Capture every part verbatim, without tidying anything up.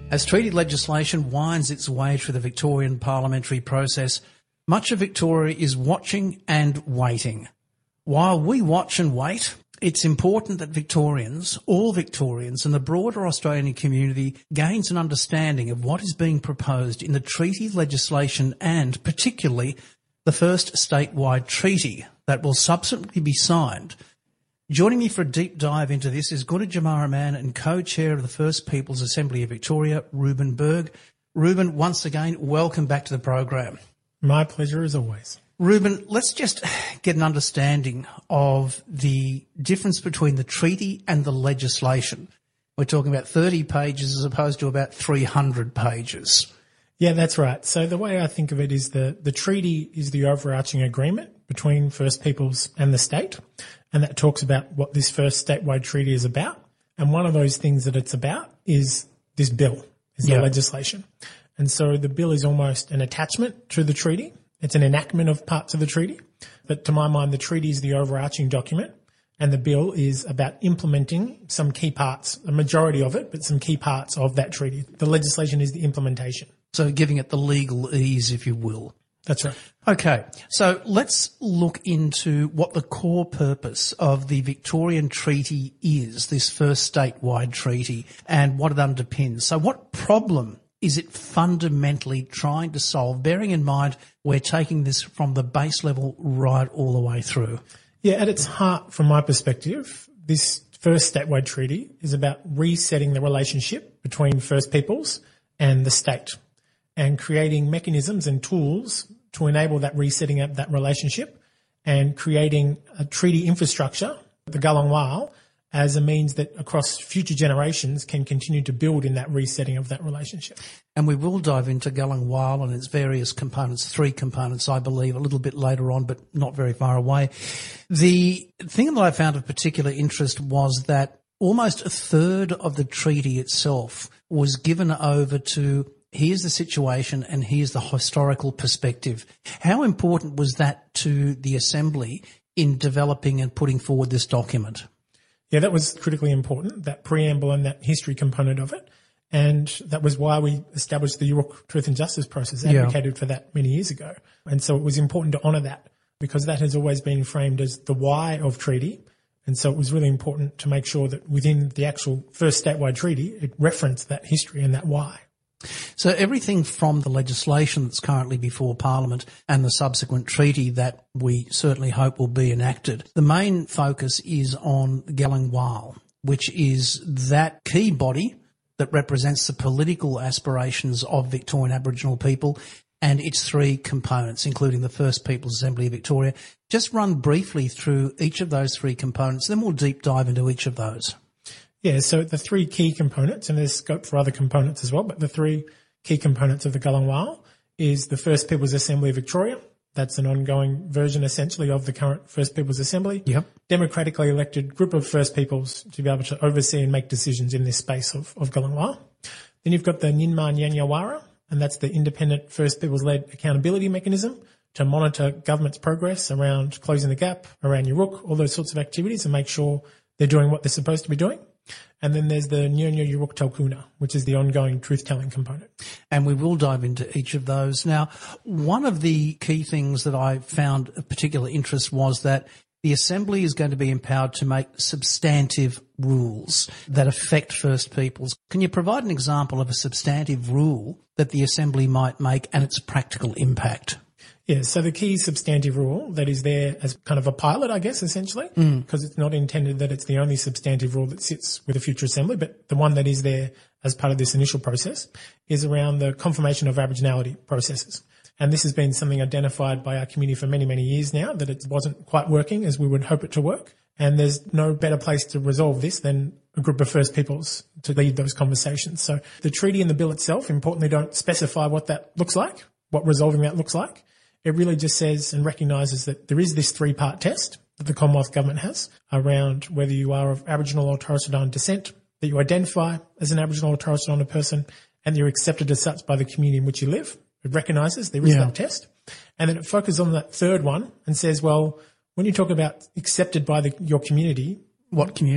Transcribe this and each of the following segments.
As treaty legislation winds its way through the Victorian parliamentary process, much of Victoria is watching and waiting. While we watch and wait, it's important that Victorians, all Victorians and the broader Australian community gains an understanding of what is being proposed in the treaty legislation and particularly the first statewide treaty that will subsequently be signed. Joining me for a deep dive into this is Gunda Jamara and co-chair of the First Peoples Assembly of Victoria, Reuben Berg. Reuben, once again, welcome back to the program. My pleasure as always. Reuben, let's just get an understanding of the difference between the treaty and the legislation. We're talking about thirty pages as opposed to about three hundred pages. Yeah, that's right. So the way I think of it is the, the treaty is the overarching agreement between First Peoples and the state, and that talks about what this first statewide treaty is about. And one of those things that it's about is this bill, is yeah. the legislation. And so the bill is almost an attachment to the treaty. It's an enactment of parts of the treaty. But to my mind, the treaty is the overarching document, and the bill is about implementing some key parts, a majority of it, but some key parts of that treaty. The legislation is the implementation. So giving it the legal ease, if you will. That's right. Okay, so let's look into what the core purpose of the Victorian treaty is, this first statewide treaty, and what it underpins. So what problem is it fundamentally trying to solve, bearing in mind we're taking this from the base level right all the way through? Yeah, at its heart, from my perspective, this first statewide treaty is about resetting the relationship between First Peoples and the state and creating mechanisms and tools to enable that resetting of that relationship and creating a treaty infrastructure, the Gullang Wa'al, as a means that across future generations can continue to build in that resetting of that relationship. And we will dive into Gullang Wa'al and its various components, three components, I believe, a little bit later on, but not very far away. The thing that I found of particular interest was that almost a third of the treaty itself was given over to here's the situation and here's the historical perspective. How important was that to the Assembly in developing and putting forward this document? Yeah, that was critically important, that preamble and that history component of it. And that was why we established the Yurok Truth and Justice process, advocated yeah. for that many years ago. And so it was important to honour that because that has always been framed as the why of treaty. And so it was really important to make sure that within the actual first statewide treaty, it referenced that history and that why. So everything from the legislation that's currently before Parliament and the subsequent treaty that we certainly hope will be enacted, the main focus is on Gullang Wa'al, which is that key body that represents the political aspirations of Victorian Aboriginal people and its three components, including the First Peoples Assembly of Victoria. Just run briefly through each of those three components, then we'll deep dive into each of those. Yeah, so the three key components, and there's scope for other components as well, but the three key components of the Gullang Wa'al is the First Peoples Assembly of Victoria. That's an ongoing version essentially of the current First Peoples Assembly. Yep. Democratically elected group of First Peoples to be able to oversee and make decisions in this space of, of Gullang Wa'al. Then you've got the Nyinma Nyanyawara, and that's the independent First Peoples-led accountability mechanism to monitor government's progress around closing the gap, around Yurok, all those sorts of activities and make sure they're doing what they're supposed to be doing. And then there's the Nyanya Yurok Talkuna, which is the ongoing truth-telling component. And we will dive into each of those. Now, one of the key things that I found of particular interest was that the Assembly is going to be empowered to make substantive rules that affect First Peoples. Can you provide an example of a substantive rule that the Assembly might make and its practical impact? Yeah, so the key substantive rule that is there as kind of a pilot, I guess, essentially, because mm. it's not intended that it's the only substantive rule that sits with a future Assembly, but the one that is there as part of this initial process is around the confirmation of Aboriginality processes. And this has been something identified by our community for many, many years now, that it wasn't quite working as we would hope it to work. And there's no better place to resolve this than a group of First Peoples to lead those conversations. So the treaty and the bill itself, importantly, don't specify what that looks like, what resolving that looks like. It really just says and recognises that there is this three-part test that the Commonwealth Government has around whether you are of Aboriginal or Torres Strait Islander descent, that you identify as an Aboriginal or Torres Strait Islander person, and you're accepted as such by the community in which you live. It recognises there is yeah. that test. And then it focuses on that third one and says, well, when you talk about accepted by the, your community, what community?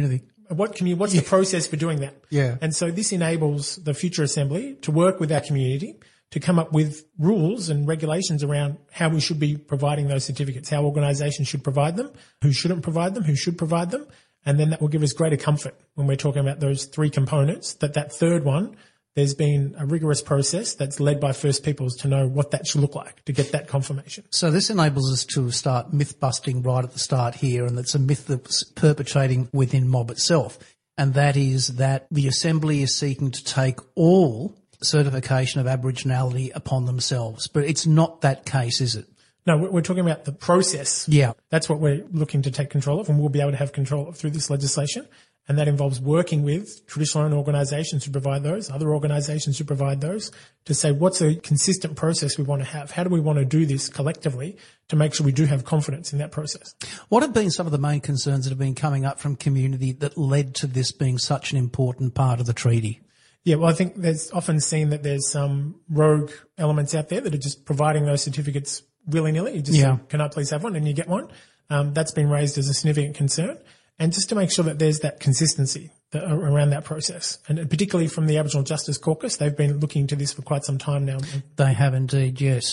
What commu- What's yeah. the process for doing that? Yeah. And so this enables the future assembly to work with our community to come up with rules and regulations around how we should be providing those certificates, how organisations should provide them, who shouldn't provide them, who should provide them. And then that will give us greater comfort when we're talking about those three components, that that third one, there's been a rigorous process that's led by First Peoples to know what that should look like to get that confirmation. So this enables us to start myth busting right at the start here, and it's a myth that's perpetrating within mob itself. And that is that the Assembly is seeking to take all certification of Aboriginality upon themselves. But it's not that case, is it? No, we're talking about the process. Yeah. That's what we're looking to take control of, and we'll be able to have control of through this legislation. And that involves working with traditional owned organisations who provide those, other organisations who provide those, to say what's a consistent process we want to have? How do we want to do this collectively to make sure we do have confidence in that process? What have been some of the main concerns that have been coming up from community that led to this being such an important part of the treaty? Yeah, well, I think there's often seen that there's some rogue elements out there that are just providing those certificates willy-nilly. You just yeah. say, can I please have one? And you get one. Um, that's been raised as a significant concern. And just to make sure that there's that consistency that, around that process. And particularly from the Aboriginal Justice Caucus, they've been looking into this for quite some time now. They have indeed, yes.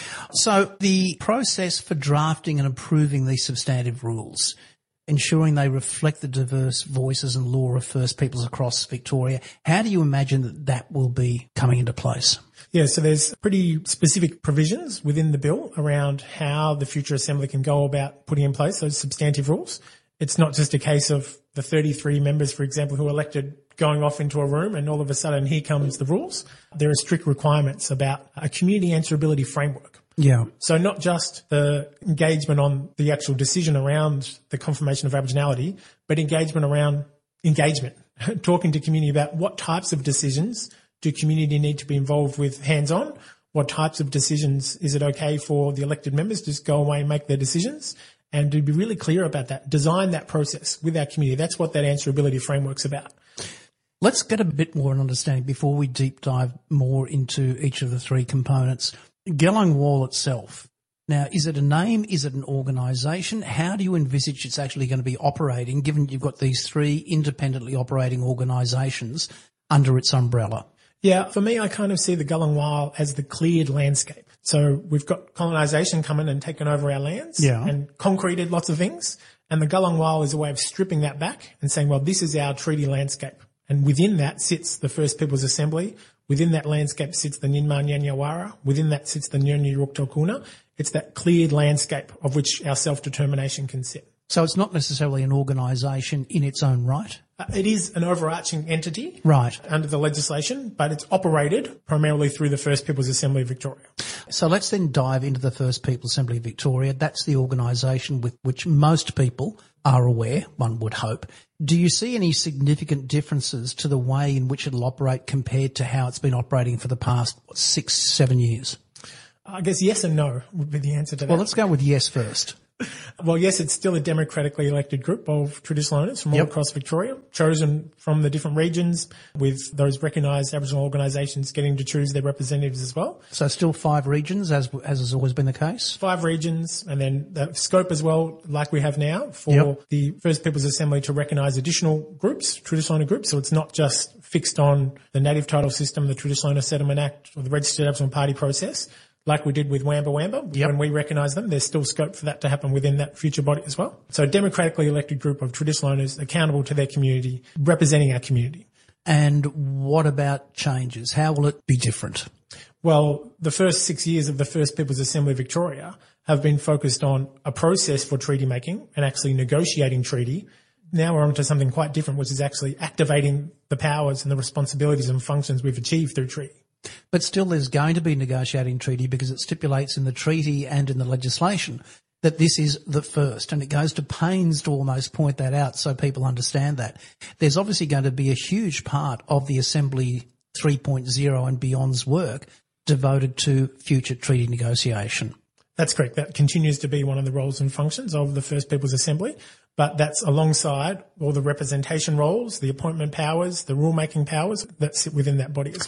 So the process for drafting and approving these substantive rules, ensuring they reflect the diverse voices and law of First Peoples across Victoria, how do you imagine that that will be coming into place? Yeah, so there's pretty specific provisions within the bill around how the future Assembly can go about putting in place those substantive rules. It's not just a case of the thirty-three members, for example, who are elected going off into a room and all of a sudden here comes the rules. There are strict requirements about a community answerability framework. Yeah. So not just the engagement on the actual decision around the confirmation of Aboriginality, but engagement around engagement, talking to community about what types of decisions do community need to be involved with hands-on? What types of decisions is it okay for the elected members to just go away and make their decisions? And to be really clear about that, design that process with our community. That's what that answerability framework's about. Let's get a bit more an understanding before we deep dive more into each of the three components. Gelong Wall itself. Now, is it a name? Is it an organisation? How do you envisage it's actually going to be operating, given you've got these three independently operating organisations under its umbrella? Yeah, for me, I kind of see the Gelong Wall as the cleared landscape. So we've got colonisation coming and taken over our lands yeah. and concreted lots of things. And the Gelong Wall is a way of stripping that back and saying, well, this is our treaty landscape. And within that sits the First Peoples Assembly. Within that landscape sits the Ninma Nyanyawara. Within that sits the Nyunyu Ruktokuna. It's that cleared landscape of which our self-determination can sit. So it's not necessarily an organisation in its own right? Uh, it is an overarching entity right. under the legislation, but it's operated primarily through the First Peoples Assembly of Victoria. So let's then dive into the First Peoples Assembly of Victoria. That's the organisation with which most people are aware, one would hope. Do you see any significant differences to the way in which it'll operate compared to how it's been operating for the past what, six, seven years? I guess yes and no would be the answer to that. Well, let's go with yes first. Well, yes, it's still a democratically elected group of traditional owners from all yep. across Victoria, chosen from the different regions, with those recognised Aboriginal organisations getting to choose their representatives as well. So still five regions, as as has always been the case? Five regions, and then the scope as well, like we have now, for yep. the First Peoples Assembly to recognise additional groups, traditional owner groups. So it's not just fixed on the native title system, the Traditional Owner Settlement Act, or the Registered Aboriginal Party process. Like we did with Wamba Wamba, yep. when we recognise them, there's still scope for that to happen within that future body as well. So a democratically elected group of traditional owners accountable to their community, representing our community. And what about changes? How will it be different? Well, the first six years of the First Peoples Assembly of Victoria have been focused on a process for treaty making and actually negotiating treaty. Now we're on to something quite different, which is actually activating the powers and the responsibilities and functions we've achieved through treaty. But still there's going to be a negotiating treaty because it stipulates in the treaty and in the legislation that this is the first, and it goes to pains to almost point that out so people understand that. There's obviously going to be a huge part of the Assembly three point oh and beyond's work devoted to future treaty negotiation. That's correct. That continues to be one of the roles and functions of the First Peoples Assembly, but that's alongside all the representation roles, the appointment powers, the rule-making powers that sit within that body as well.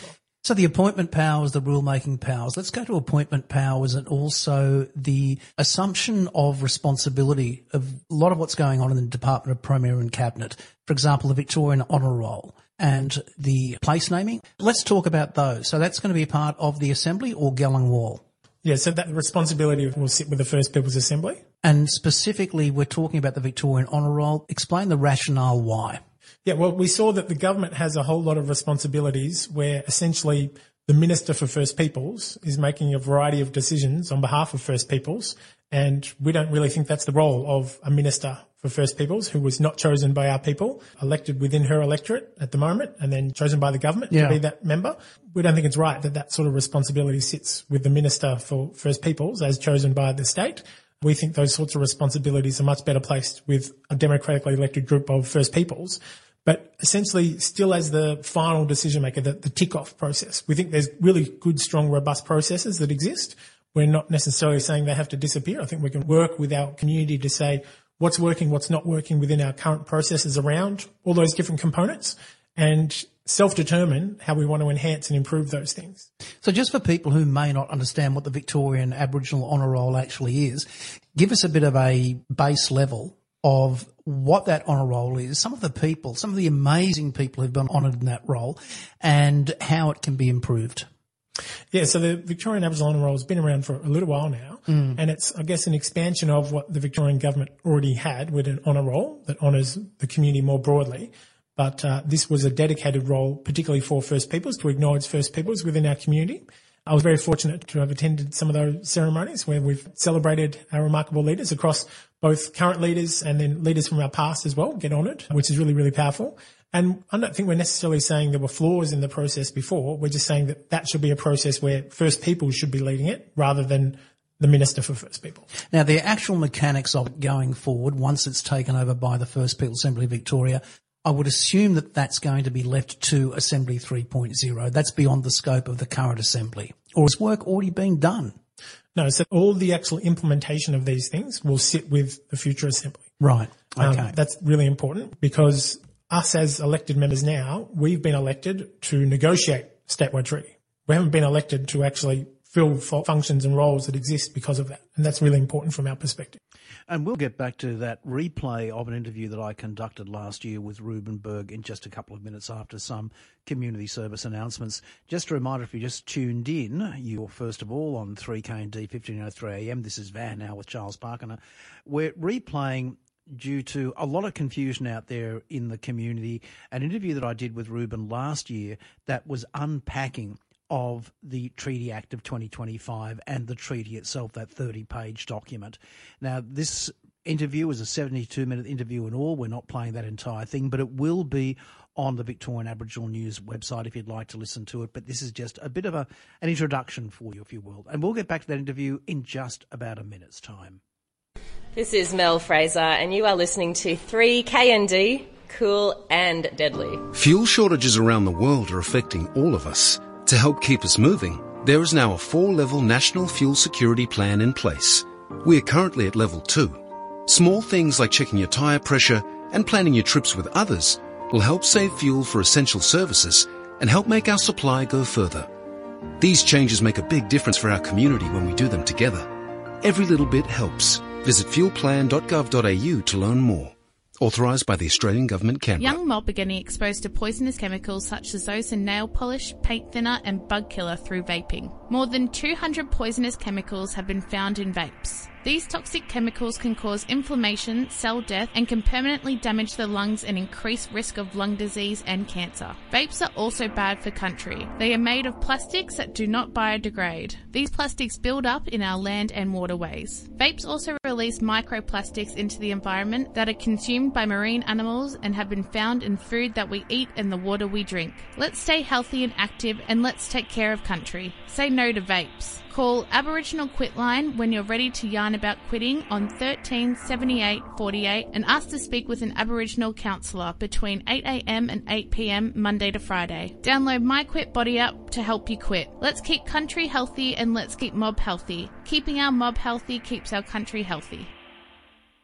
So the appointment powers, the rule-making powers. Let's go to appointment powers and also the assumption of responsibility of a lot of what's going on in the Department of Premier and Cabinet. For example, the Victorian Honour Roll and the place naming. Let's talk about those. So that's going to be part of the Assembly or Gelling Wall? Yeah, so that responsibility will sit with the First People's Assembly. And specifically, we're talking about the Victorian Honour Roll. Explain the rationale why. Yeah, well, we saw that the government has a whole lot of responsibilities where essentially the Minister for First Peoples is making a variety of decisions on behalf of First Peoples, and we don't really think that's the role of a Minister for First Peoples who was not chosen by our people, elected within her electorate at the moment, and then chosen by the government yeah. to be that member. We don't think it's right that that sort of responsibility sits with the Minister for First Peoples as chosen by the state. We think those sorts of responsibilities are much better placed with a democratically elected group of First Peoples. But essentially, still as the final decision maker, the, the tick-off process. We think there's really good, strong, robust processes that exist. We're not necessarily saying they have to disappear. I think we can work with our community to say what's working, what's not working within our current processes around all those different components and self-determine how we want to enhance and improve those things. So just for people who may not understand what the Victorian Aboriginal Honour Roll actually is, give us a bit of a base level of what that honour roll is, some of the people, some of the amazing people who've been honoured in that role, and how it can be improved. Yeah, so the Victorian Aboriginal Honour Roll has been around for a little while now, mm. and it's, I guess, an expansion of what the Victorian government already had with an honour roll that honours the community more broadly. But uh, this was a dedicated role, particularly for First Peoples, to acknowledge First Peoples within our community. I was very fortunate to have attended some of those ceremonies where we've celebrated our remarkable leaders across both current leaders and then leaders from our past as well get honoured, which is really, really powerful. And I don't think we're necessarily saying there were flaws in the process before. We're just saying that that should be a process where First Peoples should be leading it rather than the Minister for First Peoples. Now, the actual mechanics of it going forward, once it's taken over by the First Peoples Assembly of Victoria, I would assume that that's going to be left to Assembly three point oh. That's beyond the scope of the current Assembly. Or is work already being done? No, so all the actual implementation of these things will sit with the future Assembly. Right, okay. Um, that's really important because us as elected members now, we've been elected to negotiate statewide treaty. We haven't been elected to actually fill functions and roles that exist because of that. And that's really important from our perspective. And we'll get back to that replay of an interview that I conducted last year with Reuben Berg in just a couple of minutes after some community service announcements. Just a reminder, if you just tuned in, you're first of all on three K and D fifteen oh three A M. This is Van now with Charles Parker. We're replaying due to a lot of confusion out there in the community, an interview that I did with Reuben last year that was unpacking of the Treaty Act of twenty twenty-five and the treaty itself, that thirty-page document. Now, this interview is a seventy-two minute interview in all. We're not playing that entire thing, but it will be on the Victorian Aboriginal News website if you'd like to listen to it. But this is just a bit of a an introduction for you, if you will. And we'll get back to that interview in just about a minute's time. This is Mel Fraser, and you are listening to three K N D, cool and deadly. Fuel shortages around the world are affecting all of us. To help keep us moving, there is now a four-level national fuel security plan in place. We are currently at level two. Small things like checking your tyre pressure and planning your trips with others will help save fuel for essential services and help make our supply go further. These changes make a big difference for our community when we do them together. Every little bit helps. Visit fuel plan dot gov dot a u to learn more. Authorised by the Australian Government, Canberra. Young mob are getting exposed to poisonous chemicals such as those in nail polish, paint thinner and bug killer through vaping. More than two hundred poisonous chemicals have been found in vapes. These toxic chemicals can cause inflammation, cell death, and can permanently damage the lungs and increase risk of lung disease and cancer. Vapes are also bad for country. They are made of plastics that do not biodegrade. These plastics build up in our land and waterways. Vapes also release microplastics into the environment that are consumed by marine animals and have been found in food that we eat and the water we drink. Let's stay healthy and active, and let's take care of country. Say no to vapes. Call Aboriginal Quitline when you're ready to yarn about quitting on thirteen seventy-eight forty-eight and ask to speak with an Aboriginal counsellor between eight a m and eight p m Monday to Friday. Download My Quit Body App to help you quit. Let's keep country healthy and let's keep mob healthy. Keeping our mob healthy keeps our country healthy.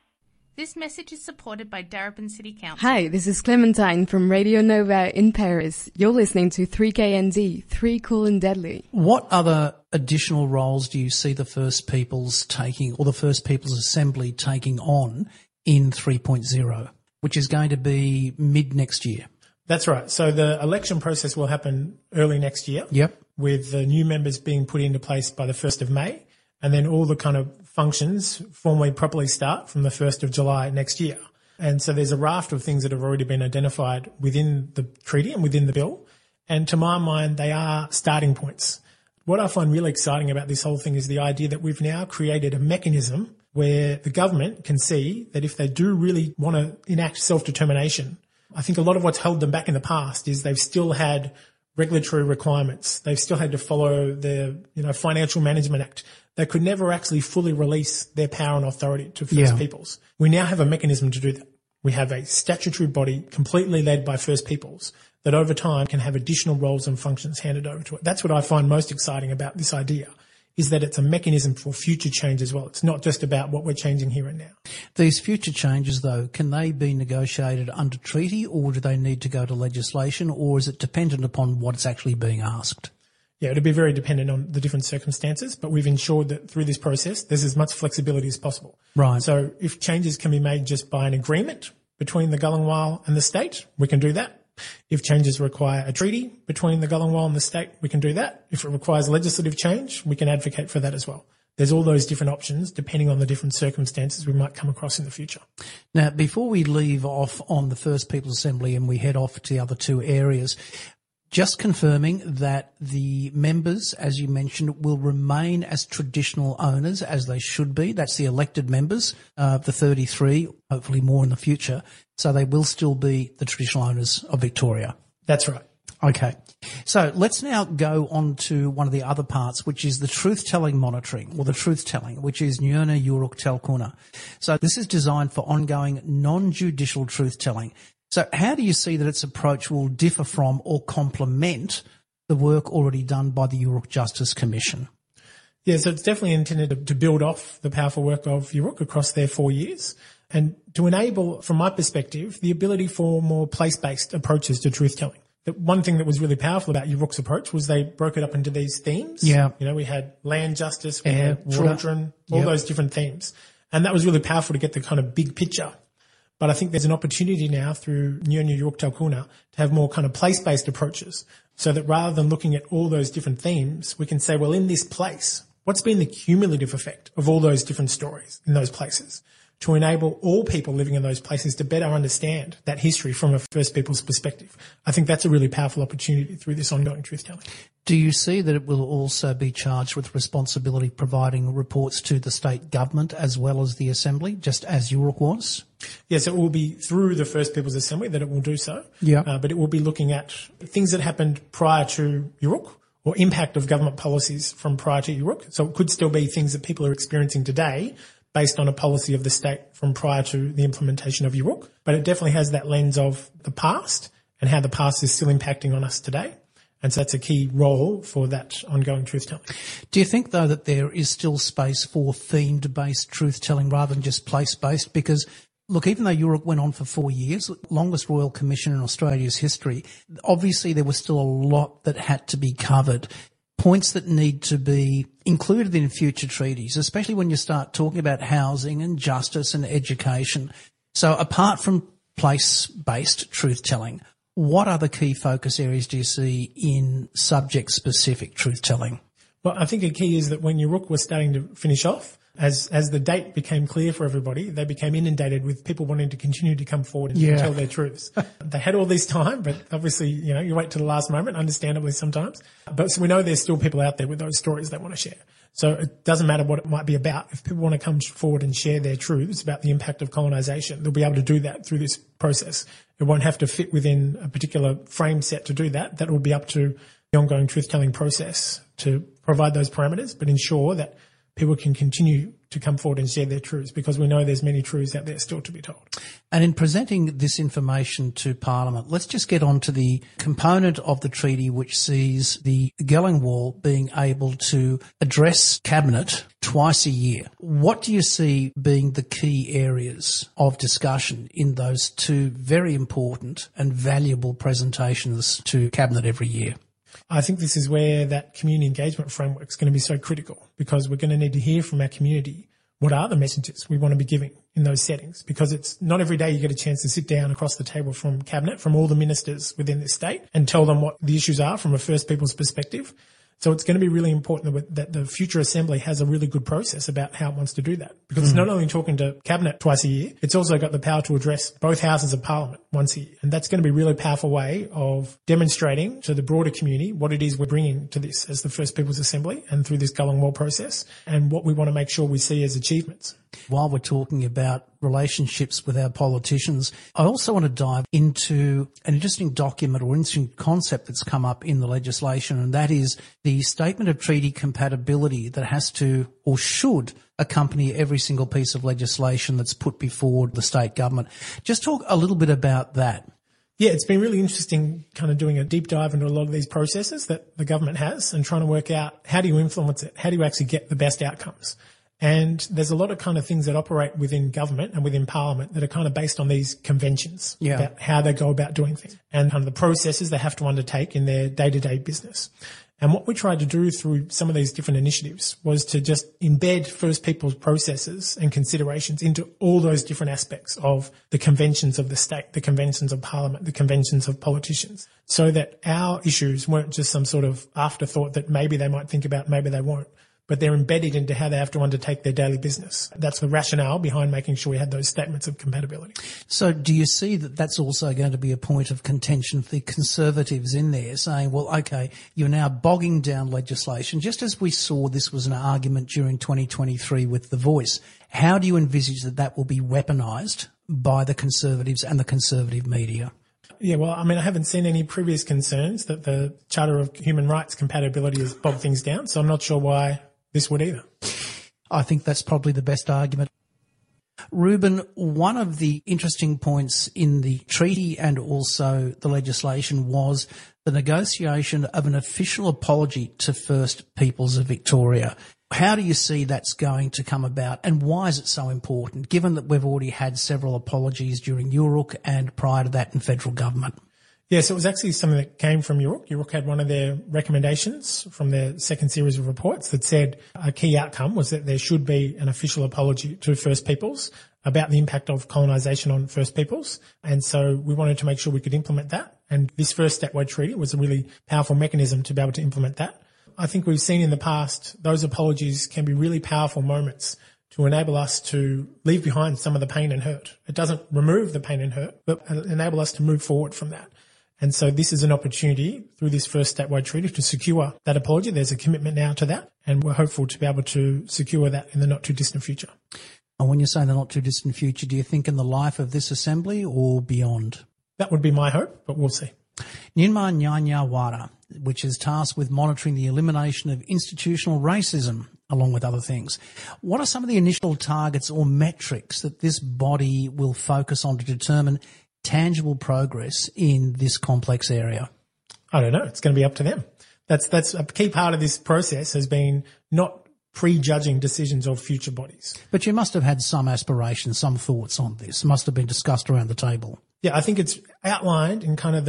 This message is supported by Darebin City Council. Hi, this is Clementine from Radio Nova in Paris. You're listening to three K N D, three Cool and Deadly. What other additional roles do you see the First Peoples taking, or the First Peoples Assembly taking on in three point oh, which is going to be mid next year? That's right. So the election process will happen early next year. Yep. With the new members being put into place by the first of May. And then all the kind of functions formally properly start from the first of July next year. And so there's a raft of things that have already been identified within the treaty and within the bill. And to my mind, they are starting points. What I find really exciting about this whole thing is the idea that we've now created a mechanism where the government can see that if they do really want to enact self-determination, I think a lot of what's held them back in the past is they've still had regulatory requirements. They've still had to follow the, you know, Financial Management Act. They could never actually fully release their power and authority to First Yeah. Peoples. We now have a mechanism to do that. We have a statutory body completely led by First Peoples that over time can have additional roles and functions handed over to it. That's what I find most exciting about this idea, is that it's a mechanism for future change as well. It's not just about what we're changing here and now. These future changes, though, can they be negotiated under treaty, or do they need to go to legislation, or is it dependent upon what's actually being asked? Yeah, it'll be very dependent on the different circumstances, but we've ensured that through this process, there's as much flexibility as possible. Right. So if changes can be made just by an agreement between the Gullenwyle and the state, we can do that. If changes require a treaty between the Gullenwyle and the state, we can do that. If it requires legislative change, we can advocate for that as well. There's all those different options depending on the different circumstances we might come across in the future. Now, before we leave off on the First Peoples Assembly and we head off to the other two areas, just confirming that the members, as you mentioned, will remain as traditional owners as they should be. That's the elected members, uh, the thirty-three, hopefully more in the future. So they will still be the traditional owners of Victoria. That's right. Okay. So let's now go on to one of the other parts, which is the truth-telling monitoring, or the truth-telling, which is Nyurna Yuruk Talkuna. So this is designed for ongoing non-judicial truth-telling. So how do you see that its approach will differ from or complement the work already done by the Yuruk Justice Commission? Yeah, so it's definitely intended to, to build off the powerful work of Yuruk across their four years and to enable, from my perspective, the ability for more place-based approaches to truth-telling. The one thing that was really powerful about Yuruk's approach was they broke it up into these themes. Yeah. You know, we had land justice, we Air, had water. children, all Yep. those different themes. And that was really powerful to get the kind of big picture. But I think there's an opportunity now through Nyurna Yuruk Talkuna to have more kind of place-based approaches so that rather than looking at all those different themes, we can say, well, in this place, what's been the cumulative effect of all those different stories in those places to enable all people living in those places to better understand that history from a First Peoples perspective? I think that's a really powerful opportunity through this ongoing truth-telling. Do you see that it will also be charged with responsibility providing reports to the state government as well as the Assembly, just as Yuruk was? Yes, it will be through the First Peoples Assembly that it will do so. Yeah. Uh, but it will be looking at things that happened prior to Yuruk or impact of government policies from prior to Yuruk. So it could still be things that people are experiencing today based on a policy of the state from prior to the implementation of Yuruk. But it definitely has that lens of the past and how the past is still impacting on us today. And so that's a key role for that ongoing truth-telling. Do you think, though, that there is still space for themed-based truth-telling rather than just place-based? Because, look, even though Yuruk went on for four years, longest royal commission in Australia's history, obviously there was still a lot that had to be covered. Points that need to be included in future treaties, especially when you start talking about housing and justice and education. So apart from place-based truth-telling, what other key focus areas do you see in subject-specific truth-telling? Well, I think a key is that when Yuruk was starting to finish off, as as the date became clear for everybody, they became inundated with people wanting to continue to come forward and Yeah. tell their truths. They had all this time, but obviously, you know, you wait to the last moment, understandably sometimes. But so we know there's still people out there with those stories they want to share. So it doesn't matter what it might be about. If people want to come forward and share their truths about the impact of colonisation, they'll be able to do that through this process. It won't have to fit within a particular frame set to do that. That will be up to the ongoing truth-telling process to provide those parameters, but ensure that people can continue to come forward and share their truths, because we know there's many truths out there still to be told. And in presenting this information to Parliament, let's just get on to the component of the treaty which sees the Gelling Wall being able to address Cabinet twice a year. What do you see being the key areas of discussion in those two very important and valuable presentations to Cabinet every year? I think this is where that community engagement framework is going to be so critical, because we're going to need to hear from our community what are the messages we want to be giving in those settings, because it's not every day you get a chance to sit down across the table from Cabinet, from all the ministers within this state, and tell them what the issues are from a First Peoples perspective. So it's going to be really important that the future Assembly has a really good process about how it wants to do that, because mm. it's not only talking to Cabinet twice a year, it's also got the power to address both houses of Parliament once a year. And that's going to be a really powerful way of demonstrating to the broader community what it is we're bringing to this as the First Peoples Assembly and through this Gelling Wall process, and what we want to make sure we see as achievements. While we're talking about relationships with our politicians, I also want to dive into an interesting document or interesting concept that's come up in the legislation, and that is the statement of treaty compatibility that has to or should accompany every single piece of legislation that's put before the state government. Just talk a little bit about that. Yeah, it's been really interesting kind of doing a deep dive into a lot of these processes that the government has and trying to work out how do you influence it? How do you actually get the best outcomes? And there's a lot of kind of things that operate within government and within Parliament that are kind of based on these conventions yeah. about how they go about doing things and kind of the processes they have to undertake in their day-to-day business. And what we tried to do through some of these different initiatives was to just embed First Peoples processes and considerations into all those different aspects of the conventions of the state, the conventions of Parliament, the conventions of politicians, so that our issues weren't just some sort of afterthought that maybe they might think about, maybe they won't, but they're embedded into how they have to undertake their daily business. That's the rationale behind making sure we had those statements of compatibility. So do you see that that's also going to be a point of contention for the Conservatives in there, saying, well, okay, you're now bogging down legislation, just as we saw this was an argument during twenty twenty-three with The Voice. How do you envisage that that will be weaponised by the Conservatives and the Conservative media? Yeah, well, I mean, I haven't seen any previous concerns that the Charter of Human Rights compatibility has bogged things down, so I'm not sure why this would either. I think that's probably the best argument. Ruben, one of the interesting points in the treaty and also the legislation was the negotiation of an official apology to First Peoples of Victoria. How do you see that's going to come about, and why is it so important, given that we've already had several apologies during U R U C and prior to that in federal government? Yes, it was actually something that came from U R U C. U R U C had one of their recommendations from their second series of reports that said a key outcome was that there should be an official apology to First Peoples about the impact of colonisation on First Peoples. And so we wanted to make sure we could implement that. And this first Statewide Treaty was a really powerful mechanism to be able to implement that. I think we've seen in the past those apologies can be really powerful moments to enable us to leave behind some of the pain and hurt. It doesn't remove the pain and hurt, but enable us to move forward from that. And so this is an opportunity through this first statewide treaty to secure that apology. There's a commitment now to that, and we're hopeful to be able to secure that in the not too distant future. And when you say the not too distant future, do you think in the life of this assembly or beyond? That would be my hope, but we'll see. Nyinma Nyanya Wara, which is tasked with monitoring the elimination of institutional racism, along with other things. What are some of the initial targets or metrics that this body will focus on to determine tangible progress in this complex area? I don't know. It's going to be up to them. That's that's a key part of this process has been not prejudging decisions of future bodies. But you must have had some aspirations, some thoughts on this. Must have been discussed around the table. Yeah, I think it's outlined in kind of the